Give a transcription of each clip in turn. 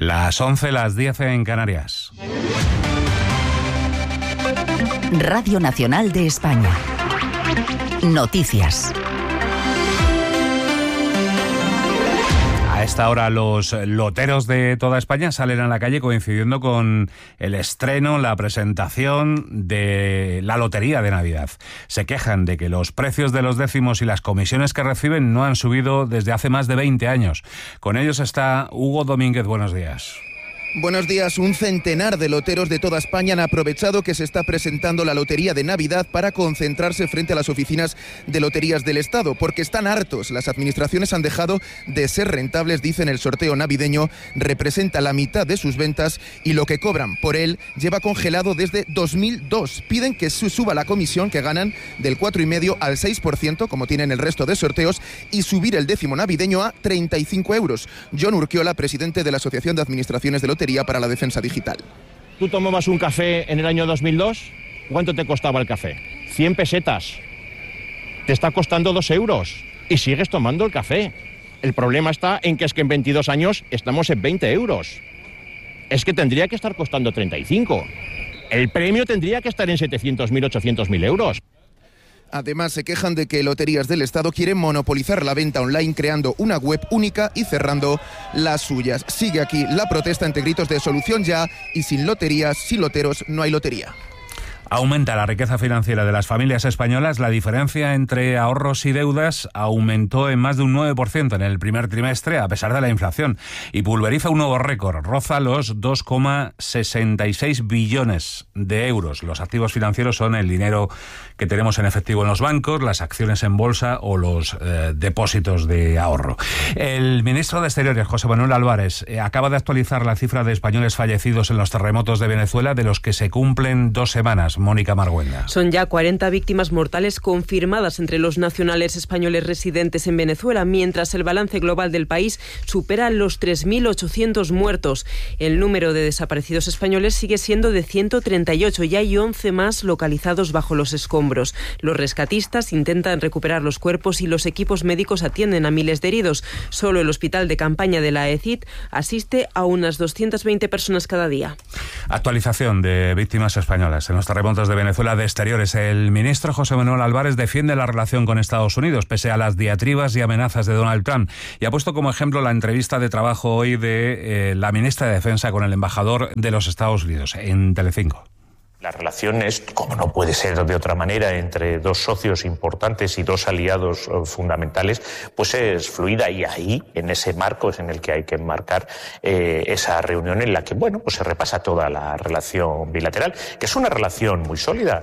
Las 11, las 10 en Canarias. Radio Nacional de España. Noticias. A esta hora los loteros de toda España salen a la calle coincidiendo con el estreno, la presentación de la Lotería de Navidad. Se quejan de que los precios de los décimos y las comisiones que reciben no han subido desde hace más de 20 años. Con ellos está Hugo Domínguez. Buenos días. Buenos días. Un centenar de loteros de toda España han aprovechado que se está presentando la Lotería de Navidad para concentrarse frente a las oficinas de loterías del Estado, porque están hartos. Las administraciones han dejado de ser rentables, dicen. El sorteo navideño representa la mitad de sus ventas y lo que cobran por él lleva congelado desde 2002. Piden que se suba la comisión que ganan del 4,5% al 6%, como tienen el resto de sorteos, y subir el décimo navideño a 35 euros. John Urquiola, presidente de la Asociación de Administraciones de Lotería para la Defensa Digital. ¿Tú tomabas un café en el año 2002? ¿Cuánto te costaba el café? 100 pesetas. Te está costando 2 euros y sigues tomando el café. El problema está en que en 22 años estamos en 20 euros. Es que tendría que estar costando 35. El premio tendría que estar en 700.000, 800.000 euros. Además, se quejan de que Loterías del Estado quieren monopolizar la venta online creando una web única y cerrando las suyas. Sigue aquí la protesta entre gritos de solución ya y sin loterías, sin loteros, no hay lotería. Aumenta la riqueza financiera de las familias españolas. La diferencia entre ahorros y deudas aumentó en más de un 9% en el primer trimestre, a pesar de la inflación, y pulveriza un nuevo récord. Roza los 2,66 billones de euros. Los activos financieros son el dinero que tenemos en efectivo en los bancos, las acciones en bolsa o los depósitos de ahorro. El ministro de Exteriores, José Manuel Álvarez, acaba de actualizar la cifra de españoles fallecidos en los terremotos de Venezuela, de los que se cumplen 2 semanas. Mónica Marguenda. Son ya 40 víctimas mortales confirmadas entre los nacionales españoles residentes en Venezuela, mientras el balance global del país supera los 3.800 muertos. El número de desaparecidos españoles sigue siendo de 138 y hay 11 más localizados bajo los escombros. Los rescatistas intentan recuperar los cuerpos y los equipos médicos atienden a miles de heridos. Solo el hospital de campaña de la ECIT asiste a unas 220 personas cada día. Actualización de víctimas españolas en los terremotos de Venezuela de Exteriores. El ministro José Manuel Álvarez defiende la relación con Estados Unidos, pese a las diatribas y amenazas de Donald Trump, y ha puesto como ejemplo la entrevista de trabajo hoy de la ministra de Defensa con el embajador de los Estados Unidos en Telecinco. La relación es, como no puede ser de otra manera, entre dos socios importantes y dos aliados fundamentales, pues es fluida, y ahí, en ese marco, es en el que hay que enmarcar esa reunión en la que, bueno, pues se repasa toda la relación bilateral, que es una relación muy sólida,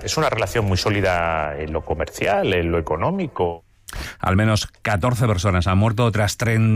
en lo comercial, en lo económico. Al menos 14 personas han muerto, otras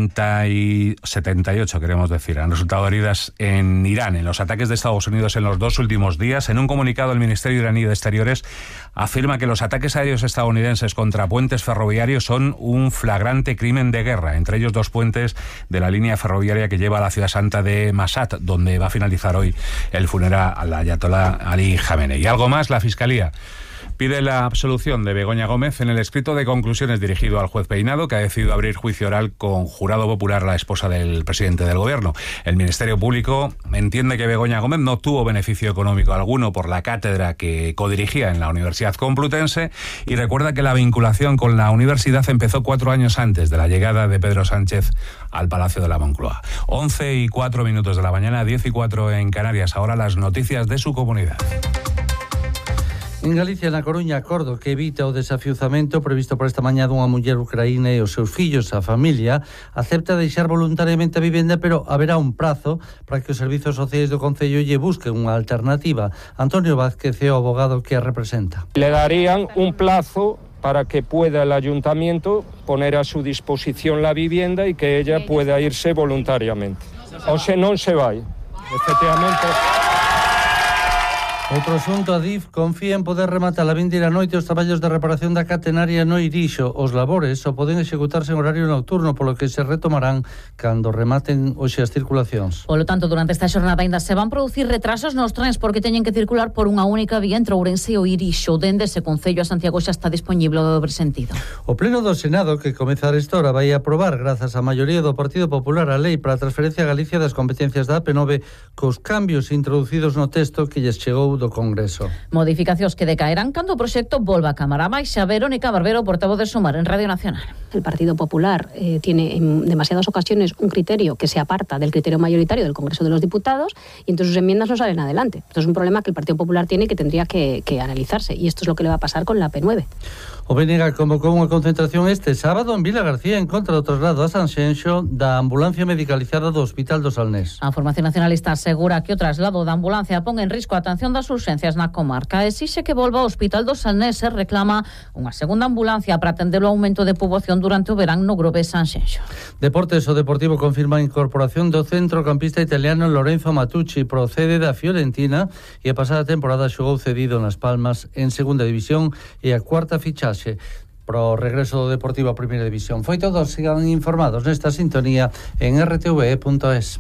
78, queremos decir, han resultado heridas en Irán, en los ataques de Estados Unidos en los 2 últimos días. En un comunicado, el Ministerio iraní de Exteriores afirma que los ataques aéreos estadounidenses contra puentes ferroviarios son un flagrante crimen de guerra, entre ellos 2 puentes de la línea ferroviaria que lleva a la ciudad santa de Mashhad, donde va a finalizar hoy el funeral al ayatolá Ali Jamenei. Y algo más, la Fiscalía pide la absolución de Begoña Gómez en el escrito de conclusiones dirigido al juez Peinado, que ha decidido abrir juicio oral con jurado popular a la esposa del presidente del Gobierno. El Ministerio Público entiende que Begoña Gómez no tuvo beneficio económico alguno por la cátedra que codirigía en la Universidad Complutense y recuerda que la vinculación con la universidad empezó 4 años antes de la llegada de Pedro Sánchez al Palacio de la Moncloa. 11:04 de la mañana, 10:04 en Canarias. Ahora las noticias de su comunidad. En Galicia, na Coruña, acordo que evita o desafiuzamento previsto por esta mañá dunha muller ucraína e os seus fillos, a familia, acepta deixar voluntariamente a vivenda, pero haberá un prazo para que os servizos sociais do Concello lle busquen unha alternativa. Antonio Vázquez é o abogado que a representa. Le darían un plazo para que pueda el ayuntamiento poner a su disposición la vivienda y que ella pueda irse voluntariamente. O sea, non se vai. Efectivamente. Outro asunto, a DIF confía en poder rematar a vindeira noite os traballos de reparación da catenaria no Irixo. Os labores só poden executarse en horario nocturno, polo que se retomarán cando rematen hoxe as circulacións. Polo tanto, durante esta xornada ainda se van producir retrasos nos trens porque teñen que circular por unha única vía entre Ourense e o Irixo. Dende ese concello a Santiago xa está disponible o dobre sentido. O Pleno do Senado, que comeza a esta hora, vai aprobar, grazas á maioría do Partido Popular, a lei para a transferencia a Galicia das competencias da AP9 cos cambios introducidos no texto que lles chegou do Congreso. Modificacións que decaerán cando o proxecto volva a Cámara Baixa. Verónica Barbero, portavoz de Sumar en Radio Nacional. El Partido Popular tiene en demasiadas ocasiones un criterio que se aparta del criterio mayoritario del Congreso de los Diputados y entonces sus enmiendas no salen adelante. Esto es un problema que el Partido Popular tiene y que tendría que analizarse, y esto es lo que le va a pasar con la AP9. O BNG convocou unha concentración este sábado en Vila García en contra do traslado a Sanxenxo da ambulancia medicalizada do Hospital do Salnés. A Formación Nacionalista asegura que o traslado da ambulancia pon en risco a atención das urxencias na comarca. Exixe que volva ao Hospital do Salnés e reclama unha segunda ambulancia para atender o aumento de poboación durante o verán no Grove Sanxenxo. Deportes, o Deportivo confirma a incorporación do centrocampista italiano Lorenzo Matucci, procede da Fiorentina e a pasada temporada xogou cedido nas Palmas en segunda división e a cuarta fichaxe pro regreso do Deportivo a primeira división. Foi todo, sigan informados nesta sintonía en rtve.es.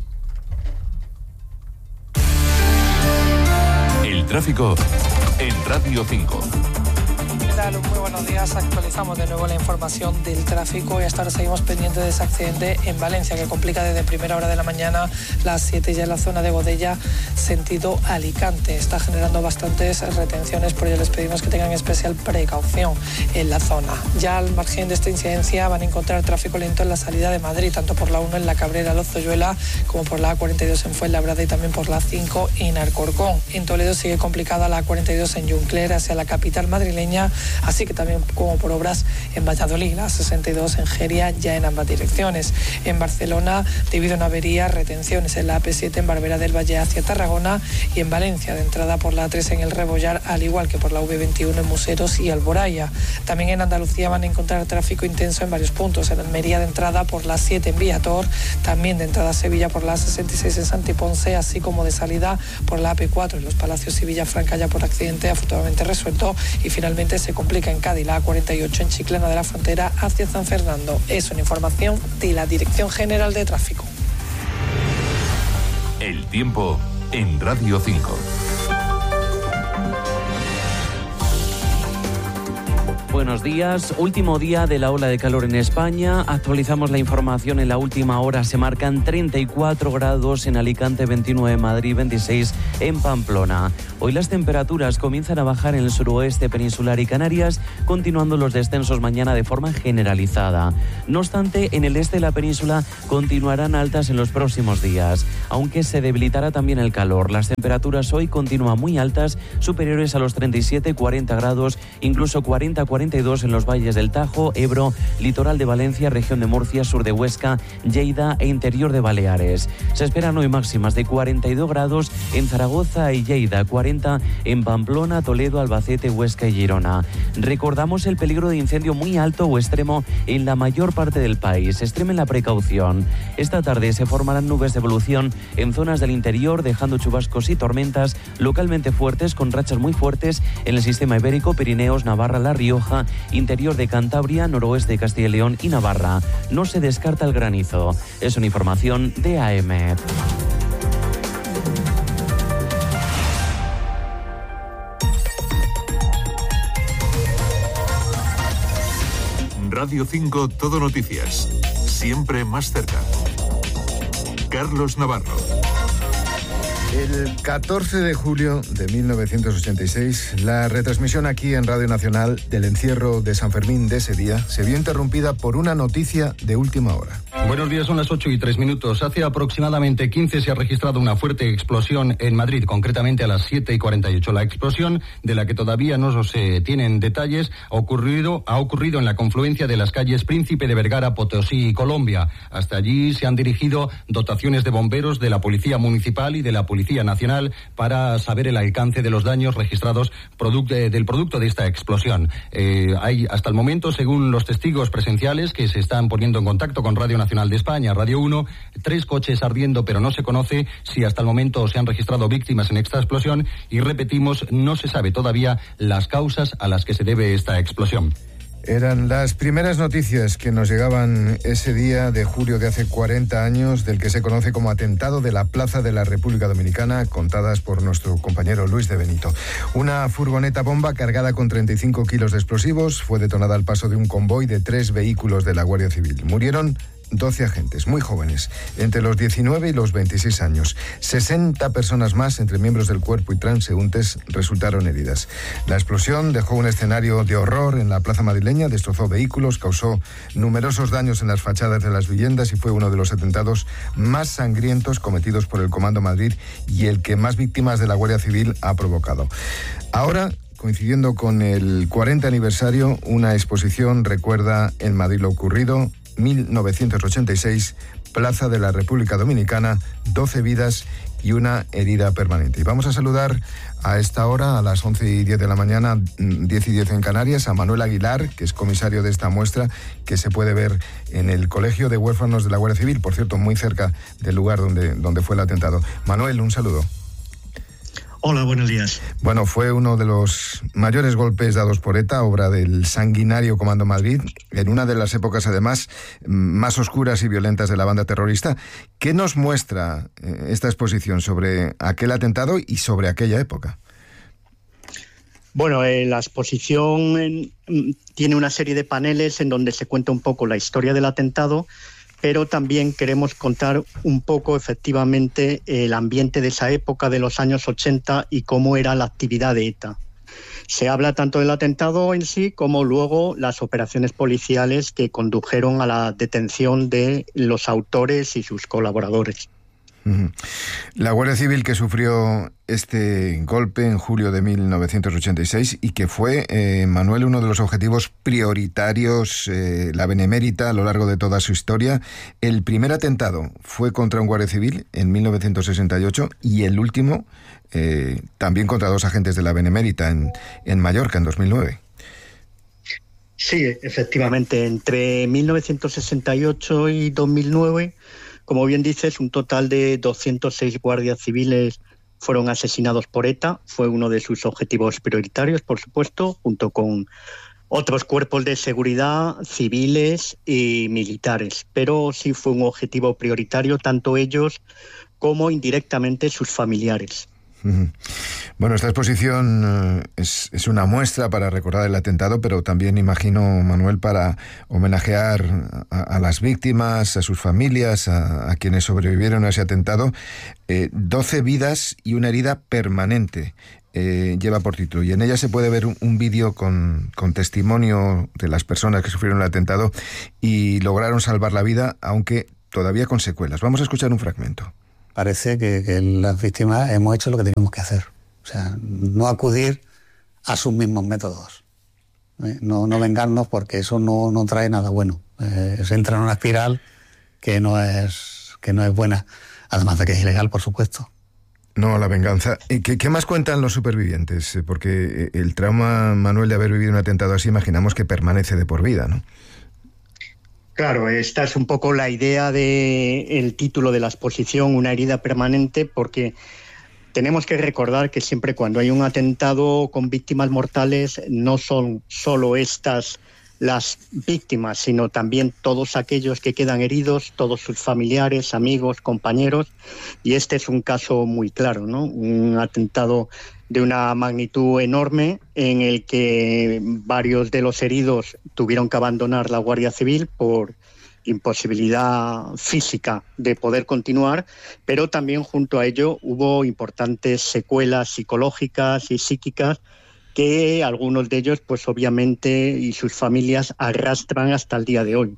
El tráfico en Radio 5. Muy buenos días, actualizamos de nuevo la información del tráfico y hasta ahora seguimos pendientes de ese accidente en Valencia que complica desde primera hora de la mañana, las 7 ya en la zona de Godella, sentido Alicante. Está generando bastantes retenciones, por ello les pedimos que tengan especial precaución en la zona. Ya al margen de esta incidencia van a encontrar tráfico lento en la salida de Madrid, tanto por la 1 en la Cabrera Lozoyuela como por la A42 en Fuenlabrada y también por la 5 en Alcorcón. En Toledo sigue complicada la A42 en Juncler hacia la capital madrileña, así que también como por obras en Valladolid, la 62 en Geria, ya en ambas direcciones. En Barcelona, debido a una avería, retenciones en la AP7 en Barbera del Valle hacia Tarragona y en Valencia, de entrada por la A3 en el Rebollar, al igual que por la V21 en Museros y Alboraya. También en Andalucía van a encontrar tráfico intenso en varios puntos. En Almería, de entrada por la 7 en Viator, también de entrada a Sevilla por la 66 en Santiponce, así como de salida por la AP4 en Los Palacios y Villafranca, ya por accidente afortunadamente resuelto, y finalmente se complica en Cádiz la A48 en Chiclana de la Frontera hacia San Fernando. Es una información de la Dirección General de Tráfico. El tiempo en Radio 5. Buenos días, último día de la ola de calor en España. Actualizamos la información en la última hora. Se marcan 34 grados en Alicante, 29 en Madrid, 26 en Pamplona. Hoy las temperaturas comienzan a bajar en el suroeste peninsular y Canarias, continuando los descensos mañana de forma generalizada. No obstante, en el este de la península continuarán altas en los próximos días, aunque se debilitará también el calor. Las temperaturas hoy continúan muy altas, superiores a los 37-40 grados, incluso 40-42 en los valles del Tajo, Ebro, litoral de Valencia, región de Murcia, sur de Huesca, Lleida e interior de Baleares. Se esperan hoy máximas de 42 grados en Zaragoza y Lleida, 40 en Pamplona, Toledo, Albacete, Huesca y Girona. Recordamos el peligro de incendio muy alto o extremo en la mayor parte del país. Extremen la precaución. Esta tarde se formarán nubes de evolución en zonas del interior, dejando chubascos y tormentas localmente fuertes con rachas muy fuertes en el sistema ibérico, Pirineos, Navarra, La Rioja, interior de Cantabria, noroeste de Castilla y León y Navarra. No se descarta el granizo. Es una información de AEMET. Radio 5 Todo Noticias. Siempre más cerca. Carlos Navarro. El 14 de julio de 1986, la retransmisión aquí en Radio Nacional del encierro de San Fermín de ese día se vio interrumpida por una noticia de última hora. Buenos días, son las 8:03. Hace aproximadamente 15 se ha registrado una fuerte explosión en Madrid, concretamente a las 7:48. La explosión, de la que todavía no se tienen detalles, ha ocurrido en la confluencia de las calles Príncipe de Vergara, Potosí y Colombia. Hasta allí se han dirigido dotaciones de bomberos de la Policía Municipal y de la Policía Policía Nacional para saber el alcance de los daños registrados del producto de esta explosión. Hay hasta el momento, según los testigos presenciales que se están poniendo en contacto con Radio Nacional de España, Radio 1, 3 coches ardiendo, pero no se conoce si hasta el momento se han registrado víctimas en esta explosión y repetimos, no se sabe todavía las causas a las que se debe esta explosión. Eran las primeras noticias que nos llegaban ese día de julio de hace 40 años, del que se conoce como atentado de la Plaza de la República Dominicana, contadas por nuestro compañero Luis de Benito. Una furgoneta bomba cargada con 35 kilos de explosivos fue detonada al paso de un convoy de 3 vehículos de la Guardia Civil. Murieron 12 agentes, muy jóvenes, entre los 19 y los 26 años. 60 personas más, entre miembros del cuerpo y transeúntes, resultaron heridas. La explosión dejó un escenario de horror en la plaza madrileña, destrozó vehículos, causó numerosos daños en las fachadas de las viviendas y fue uno de los atentados más sangrientos cometidos por el Comando Madrid y el que más víctimas de la Guardia Civil ha provocado. Ahora, coincidiendo con el 40 aniversario, una exposición recuerda en Madrid lo ocurrido. 1986, Plaza de la República Dominicana, 12 vidas y una herida permanente. Y vamos a saludar a esta hora, a las 11:10 de la mañana, 10:10 en Canarias, a Manuel Aguilar, que es comisario de esta muestra, que se puede ver en el Colegio de Huérfanos de la Guardia Civil, por cierto, muy cerca del lugar donde fue el atentado. Manuel, un saludo. Hola, buenos días. Bueno, fue uno de los mayores golpes dados por ETA, obra del sanguinario Comando Madrid, en una de las épocas, además, más oscuras y violentas de la banda terrorista. ¿Qué nos muestra esta exposición sobre aquel atentado y sobre aquella época? Bueno, la exposición tiene una serie de paneles en donde se cuenta un poco la historia del atentado, pero también queremos contar un poco, efectivamente, el ambiente de esa época, de los años 80, y cómo era la actividad de ETA. Se habla tanto del atentado en sí como luego las operaciones policiales que condujeron a la detención de los autores y sus colaboradores. La Guardia Civil, que sufrió este golpe en julio de 1986 y que fue, Manuel, uno de los objetivos prioritarios, la Benemérita, a lo largo de toda su historia. El primer atentado fue contra un Guardia Civil en 1968 y el último también contra 2 agentes de la Benemérita en Mallorca en 2009. Sí, efectivamente, entre 1968 y 2009... Como bien dices, un total de 206 guardias civiles fueron asesinados por ETA. Fue uno de sus objetivos prioritarios, por supuesto, junto con otros cuerpos de seguridad civiles y militares. Pero sí fue un objetivo prioritario, tanto ellos como indirectamente sus familiares. Bueno, esta exposición es una muestra para recordar el atentado, pero también, imagino, Manuel, para homenajear a las víctimas, a sus familias, a quienes sobrevivieron a ese atentado. 12 vidas y una herida permanente lleva por título, y en ella se puede ver un vídeo con testimonio de las personas que sufrieron el atentado y lograron salvar la vida, aunque todavía con secuelas. Vamos a escuchar un fragmento. Parece que las víctimas hemos hecho lo que teníamos que hacer. O sea, no acudir a sus mismos métodos. No vengarnos, porque eso no trae nada bueno. Se entra en una espiral que no es buena. Además de que es ilegal, por supuesto. No, la venganza. ¿Qué más cuentan los supervivientes? Porque el trauma, Manuel, de haber vivido un atentado así, imaginamos que permanece de por vida, ¿no? Claro, esta es un poco la idea del título de la exposición, una herida permanente, porque tenemos que recordar que siempre cuando hay un atentado con víctimas mortales, no son solo estas las víctimas, sino también todos aquellos que quedan heridos, todos sus familiares, amigos, compañeros, y este es un caso muy claro, ¿no? Un atentado de una magnitud enorme en el que varios de los heridos tuvieron que abandonar la Guardia Civil por imposibilidad física de poder continuar, pero también junto a ello hubo importantes secuelas psicológicas y psíquicas que algunos de ellos, pues obviamente, y sus familias arrastran hasta el día de hoy.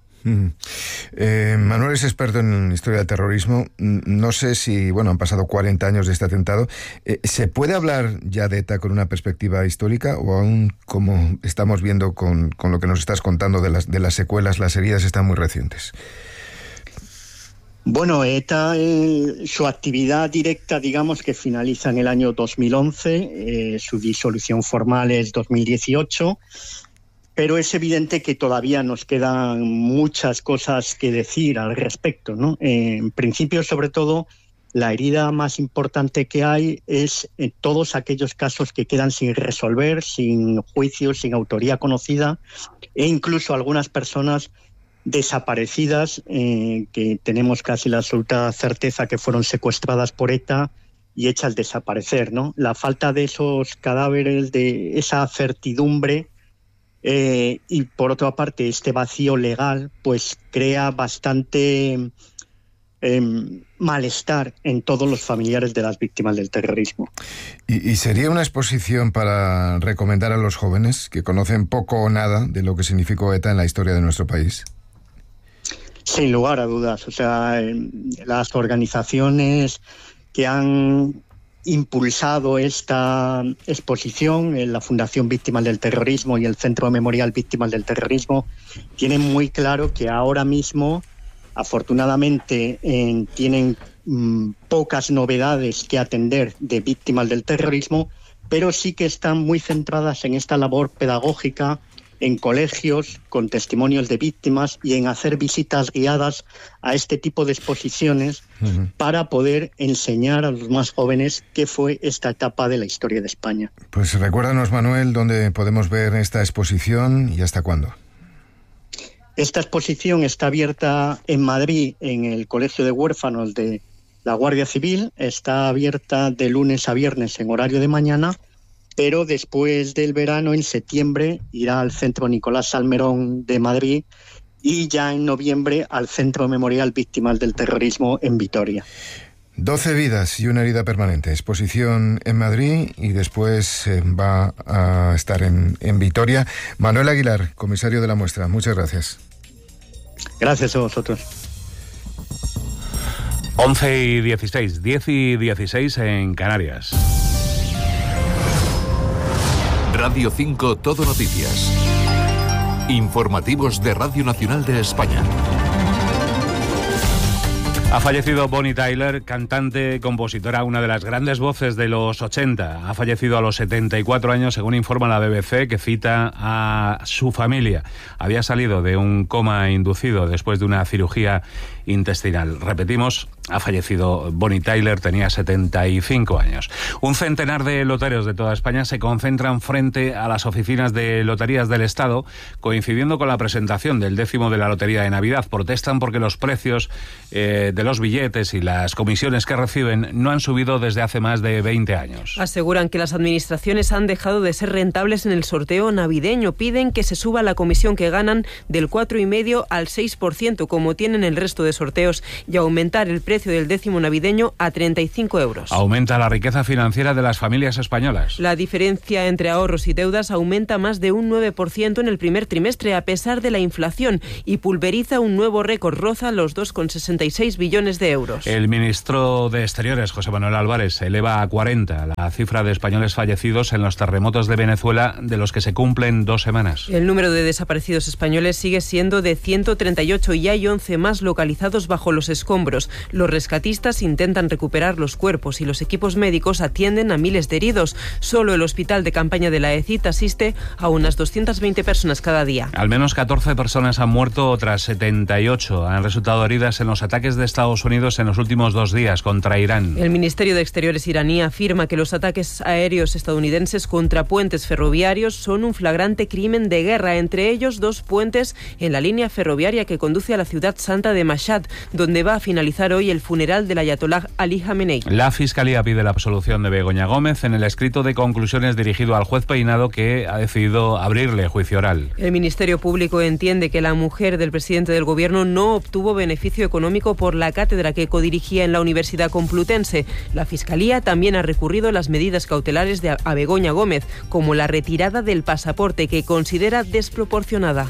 Manuel es experto en historia del terrorismo. No sé si, han pasado 40 años de este atentado. ¿Se puede hablar ya de ETA con una perspectiva histórica, o aún, como estamos viendo con lo que nos estás contando de las secuelas, las heridas están muy recientes? Bueno, ETA, su actividad directa, digamos que finaliza en el año 2011, su disolución formal es 2018, pero es evidente que todavía nos quedan muchas cosas que decir al respecto, ¿no? En principio, sobre todo, la herida más importante que hay es todos aquellos casos que quedan sin resolver, sin juicio, sin autoría conocida, e incluso algunas personas desaparecidas que tenemos casi la absoluta certeza que fueron secuestradas por ETA y hechas desaparecer, ¿no? La falta de esos cadáveres, de esa certidumbre y por otra parte este vacío legal, pues crea bastante malestar en todos los familiares de las víctimas del terrorismo. ¿Y sería una exposición para recomendar a los jóvenes que conocen poco o nada de lo que significó ETA en la historia de nuestro país? Sin lugar a dudas. O sea, las organizaciones que han impulsado esta exposición, la Fundación Víctimas del Terrorismo y el Centro Memorial Víctimas del Terrorismo, tienen muy claro que ahora mismo, afortunadamente, tienen pocas novedades que atender de víctimas del terrorismo, pero sí que están muy centradas en esta labor pedagógica en colegios con testimonios de víctimas y en hacer visitas guiadas a este tipo de exposiciones para poder enseñar a los más jóvenes qué fue esta etapa de la historia de España. Pues recuérdanos, Manuel, dónde podemos ver esta exposición y hasta cuándo. Esta exposición está abierta en Madrid, en el Colegio de Huérfanos de la Guardia Civil. Está abierta de lunes a viernes en horario de mañana, pero después del verano, en septiembre, irá al Centro Nicolás Salmerón de Madrid y ya en noviembre al Centro Memorial Víctimas del Terrorismo en Vitoria. 12 vidas y una herida permanente. Exposición en Madrid y después va a estar en Vitoria. Manuel Aguilar, comisario de la muestra, muchas gracias. Gracias a vosotros. 11:16, 10:16 en Canarias. Radio 5 Todo Noticias. Informativos de Radio Nacional de España. Ha fallecido Bonnie Tyler, cantante, compositora, una de las grandes voces de los 80. Ha fallecido a los 74 años, según informa la BBC, que cita a su familia. Había salido de un coma inducido después de una cirugía intestinal. Repetimos, ha fallecido Bonnie Tyler, tenía 75 años. Un centenar de loteros de toda España se concentran frente a las oficinas de loterías del Estado, coincidiendo con la presentación del 10º de la Lotería de Navidad. Protestan porque los precios de los billetes y las comisiones que reciben no han subido desde hace más de 20 años. Aseguran que las administraciones han dejado de ser rentables en el sorteo navideño. Piden que se suba la comisión que ganan del 4,5% al 6%, como tienen el resto de sorteos, y aumentar el precio del 10º navideño a 35 euros. Aumenta la riqueza financiera de las familias españolas. La diferencia entre ahorros y deudas aumenta más de un 9% en el primer trimestre, a pesar de la inflación, y pulveriza un nuevo récord, roza los 2,66 billones de euros. El ministro de Exteriores, José Manuel Álvarez, eleva a 40 la cifra de españoles fallecidos en los terremotos de Venezuela, de los que se cumplen 2 semanas. El número de desaparecidos españoles sigue siendo de 138 y hay 11 más localizados bajo los escombros. Los rescatistas intentan recuperar los cuerpos y los equipos médicos atienden a miles de heridos. Solo el hospital de campaña de la ECIT asiste a unas 220 personas cada día. Al menos 14 personas han muerto, otras 78 han resultado heridas en los ataques de Estados Unidos en los últimos 2 días contra Irán. El Ministerio de Exteriores iraní afirma que los ataques aéreos estadounidenses contra puentes ferroviarios son un flagrante crimen de guerra, entre ellos 2 puentes en la línea ferroviaria que conduce a la ciudad santa de Mashhad, donde va a finalizar hoy el funeral del ayatolá Ali Jamenei. La Fiscalía pide la absolución de Begoña Gómez en el escrito de conclusiones dirigido al juez Peinado, que ha decidido abrirle juicio oral. El Ministerio Público entiende que la mujer del presidente del Gobierno no obtuvo beneficio económico por la cátedra que codirigía en la Universidad Complutense. La Fiscalía también ha recurrido las medidas cautelares a Begoña Gómez, como la retirada del pasaporte, que considera desproporcionada.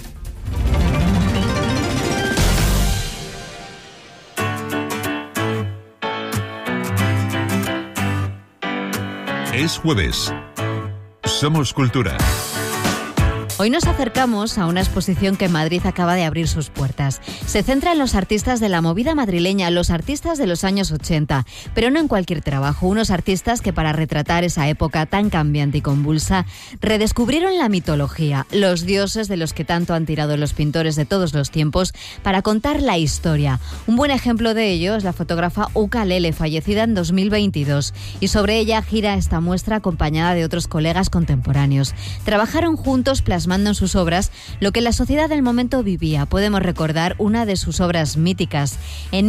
Es jueves. Somos Cultura. Hoy nos acercamos a una exposición que en Madrid acaba de abrir sus puertas. Se centra en los artistas de la movida madrileña, los artistas de los años 80, pero no en cualquier trabajo, unos artistas que para retratar esa época tan cambiante y convulsa, redescubrieron la mitología, los dioses de los que tanto han tirado los pintores de todos los tiempos para contar la historia. Un buen ejemplo de ello es la fotógrafa Uka Lele, fallecida en 2022, y sobre ella gira esta muestra acompañada de otros colegas contemporáneos. Trabajaron juntos plasmando en sus obras lo que la sociedad del momento vivía. Podemos recordar una de sus obras míticas. En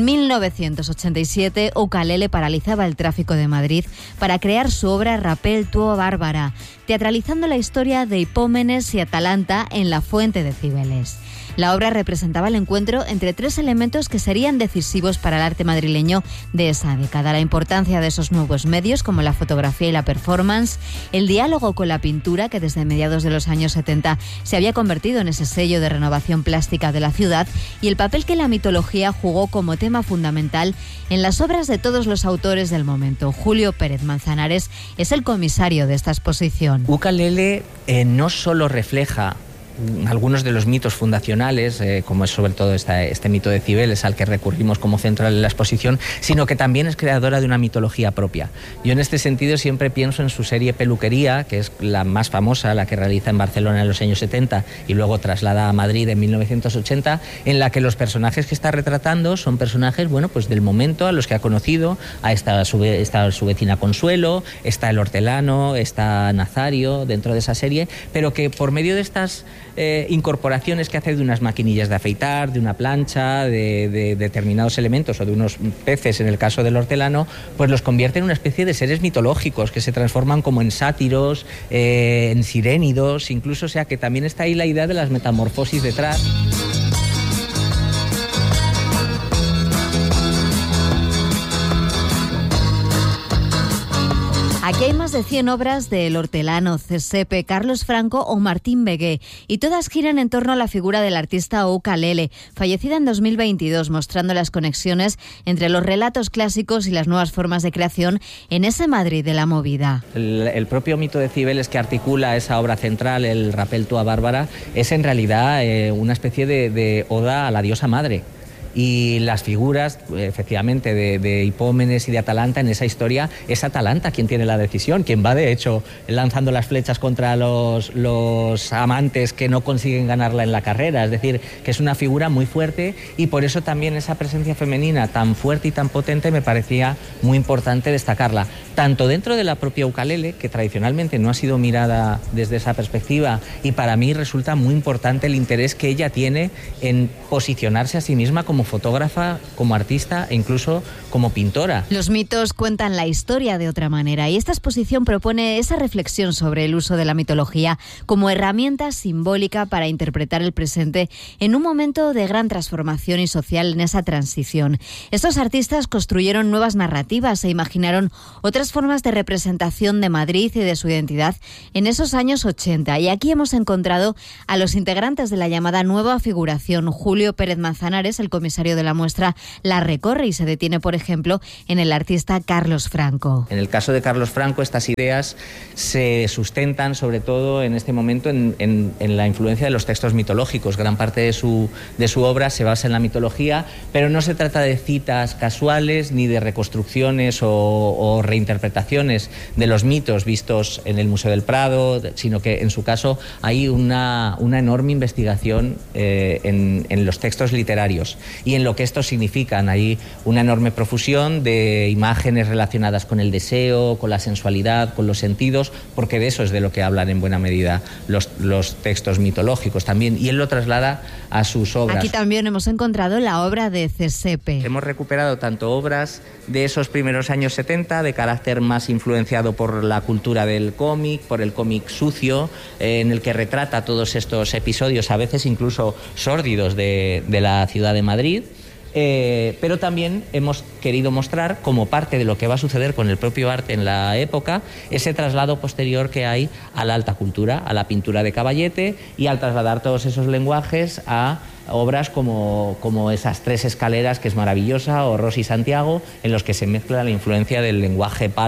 1987, Uka Lele paralizaba el tráfico de Madrid para crear su obra Rapel tua Bárbara, teatralizando la historia de Hipómenes y Atalanta en la fuente de Cibeles. La obra representaba el encuentro entre tres elementos que serían decisivos para el arte madrileño de esa década: la importancia de esos nuevos medios como la fotografía y la performance, el diálogo con la pintura, que desde mediados de los años 70 se había convertido en ese sello de renovación plástica de la ciudad, y el papel que la mitología jugó como tema fundamental en las obras de todos los autores del momento. Julio Pérez Manzanares es el comisario de esta exposición. Uka Lele no solo refleja algunos de los mitos fundacionales, como es sobre todo este mito de Cibeles al que recurrimos como central en la exposición, sino que también es creadora de una mitología propia. Yo en este sentido siempre pienso en su serie Peluquería, que es la más famosa, la que realiza en Barcelona en los años 70 y luego traslada a Madrid en 1980, en la que los personajes que está retratando son personajes, bueno, pues del momento, a los que ha conocido. Está su vecina Consuelo, está el hortelano, está Nazario dentro de esa serie, pero que por medio de estas incorporaciones que hace de unas maquinillas de afeitar, de una plancha, de determinados elementos o de unos peces en el caso del hortelano, pues los convierte en una especie de seres mitológicos que se transforman como en sátiros, en sirénidos, incluso, o sea que también está ahí la idea de las metamorfosis detrás. Aquí hay más de 100 obras de El Hortelano, Cesepe, Carlos Franco o Martín Begué, y todas giran en torno a la figura del artista Uka Lele, fallecida en 2022, mostrando las conexiones entre los relatos clásicos y las nuevas formas de creación en ese Madrid de la movida. El propio mito de Cibeles que articula esa obra central, el Rapel tua Bárbara, es en realidad una especie de oda a la diosa madre. Y las figuras, efectivamente, de Hipómenes y de Atalanta en esa historia, es Atalanta quien tiene la decisión, quien va, de hecho, lanzando las flechas contra los amantes que no consiguen ganarla en la carrera. Es decir, que es una figura muy fuerte, y por eso también esa presencia femenina tan fuerte y tan potente me parecía muy importante destacarla. Tanto dentro de la propia Uka Lele, que tradicionalmente no ha sido mirada desde esa perspectiva, y para mí resulta muy importante el interés que ella tiene en posicionarse a sí misma como fotógrafa, como artista e incluso como pintora. Los mitos cuentan la historia de otra manera, y esta exposición propone esa reflexión sobre el uso de la mitología como herramienta simbólica para interpretar el presente en un momento de gran transformación y social en esa transición. Estos artistas construyeron nuevas narrativas e imaginaron otras formas de representación de Madrid y de su identidad en esos años 80, y aquí hemos encontrado a los integrantes de la llamada nueva figuración. Julio Pérez Manzanares, el comisario de la muestra, la recorre y se detiene, por ejemplo, en el artista Carlos Franco. En el caso de Carlos Franco, estas ideas se sustentan sobre todo en este momento en la influencia de los textos mitológicos. Gran parte de su obra se basa en la mitología, pero no se trata de citas casuales ni de reconstrucciones o reinterpretaciones de los mitos vistos en el Museo del Prado, sino que en su caso hay una enorme investigación en los textos literarios y en lo que estos significan. Hay una enorme profusión de imágenes relacionadas con el deseo, con la sensualidad, con los sentidos, porque de eso es de lo que hablan en buena medida los textos mitológicos también, y él lo traslada a sus obras. Aquí también hemos encontrado la obra de Cesepe. Hemos recuperado tanto obras de esos primeros años 70, de carácter más influenciado por la cultura del cómic, por el cómic sucio, en el que retrata todos estos episodios, a veces incluso sórdidos, de la ciudad de Madrid. Pero también hemos querido mostrar, como parte de lo que va a suceder con el propio arte en la época, ese traslado posterior que hay a la alta cultura, a la pintura de Caballete, y al trasladar todos esos lenguajes a obras como esas Tres escaleras, que es maravillosa, o Rosy Santiago, en los que se mezcla la influencia del lenguaje pulp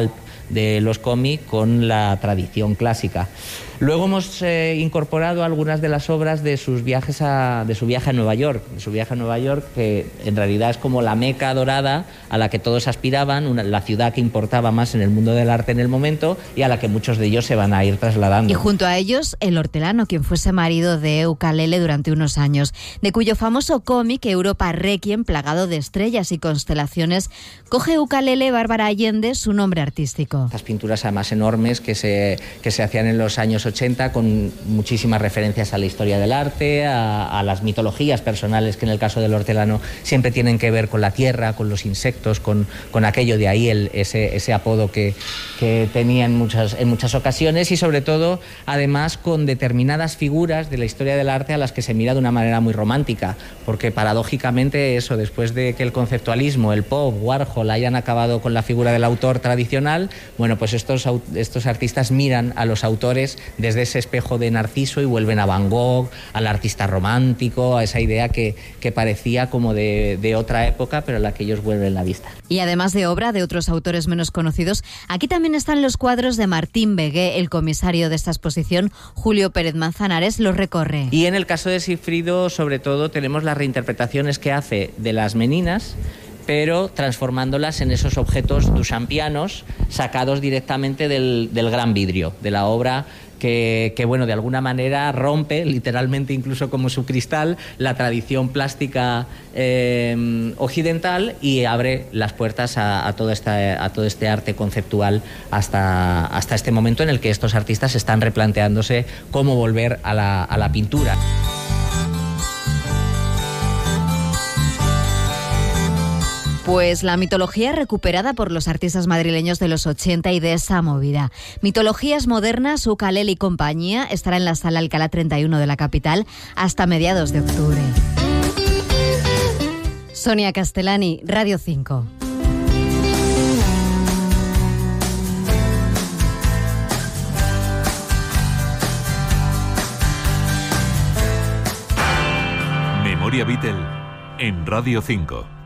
de los cómics con la tradición clásica. Luego hemos incorporado algunas de las obras de su viaje a Nueva York, que en realidad es como la Meca dorada a la que todos aspiraban, la ciudad que importaba más en el mundo del arte en el momento y a la que muchos de ellos se van a ir trasladando. Y junto a ellos, el hortelano, quien fuese marido de Ucalele durante unos años, de cuyo famoso cómic Europa Requiem, plagado de estrellas y constelaciones, coge Ucalele Bárbara Allende su nombre artístico. Estas pinturas además enormes que se hacían en los años 80 con muchísimas referencias a la historia del arte, a las mitologías personales que en el caso del hortelano siempre tienen que ver con la tierra, con los insectos, con aquello, de ahí ese apodo que tenía en muchas ocasiones, y sobre todo además con determinadas figuras de la historia del arte a las que se mira de una manera muy romántica, porque paradójicamente eso, después de que el conceptualismo, el pop, Warhol hayan acabado con la figura del autor tradicional, bueno, pues estos artistas miran a los autores desde ese espejo de Narciso y vuelven a Van Gogh, al artista romántico, a esa idea que parecía como de otra época, pero a la que ellos vuelven la vista. Y además de obra de otros autores menos conocidos, aquí también están los cuadros de Martín Begué. El comisario de esta exposición, Julio Pérez Manzanares, los recorre. Y en el caso de Sigfrido, sobre todo, tenemos las reinterpretaciones que hace de las meninas, pero transformándolas en esos objetos duchampianos sacados directamente del gran vidrio, de la obra que bueno, de alguna manera rompe, literalmente incluso como su cristal, la tradición plástica occidental y abre las puertas a todo este arte conceptual hasta este momento en el que estos artistas están replanteándose cómo volver a la pintura. Pues la mitología recuperada por los artistas madrileños de los 80 y de esa movida. Mitologías modernas, Ucalele y compañía estará en la Sala Alcalá 31 de la capital hasta mediados de octubre. Sonia Castellani, Radio 5. Memoria Beatle en Radio 5.